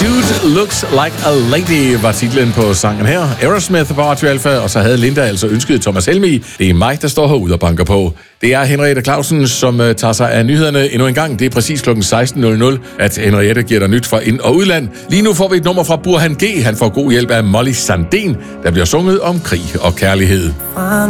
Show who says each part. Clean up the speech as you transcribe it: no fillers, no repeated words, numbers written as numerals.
Speaker 1: Dude Looks Like a Lady var titlen på sangen her. Aerosmith på Radio Alfa, og så havde Linda altså ønsket Thomas Helmig. Det er mig, der står herude og banker på. Det er Henriette Clausen, som tager sig af nyhederne endnu en gang. Det er præcis kl. 16.00, at Henriette giver dig nyt fra ind- og udland. Lige nu får vi et nummer fra Burhan G. Han får god hjælp af Molly Sandén, der bliver sunget om krig og kærlighed.